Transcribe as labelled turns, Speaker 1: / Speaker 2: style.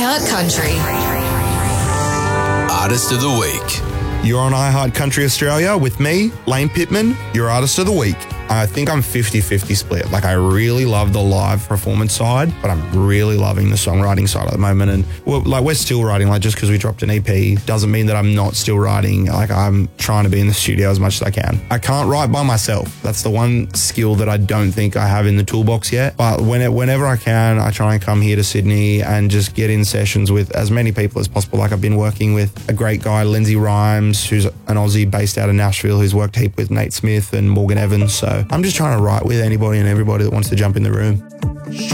Speaker 1: iHeart Country.
Speaker 2: Artist of the Week.
Speaker 3: You're on iHeart Country Australia with me, Lane Pittman, your Artist of the Week. I think I'm 50-50 split. Like, I really love the live performance side, but I'm really loving the songwriting side at the moment. And we're still writing. Like, just because we dropped an EP doesn't mean that I'm not still writing. Like, I'm trying to be in the studio as much as I can. I can't write by myself. That's the one skill that I don't think I have in the toolbox yet. But whenever I can, I try and come here to Sydney and just get in sessions with as many people as possible. Like, I've been working with a great guy, Lindsay Rhymes, who's an Aussie based out of Nashville, who's worked heap with Nate Smith and Morgan Evans. So I'm just trying to write with anybody and everybody that wants to jump in the room.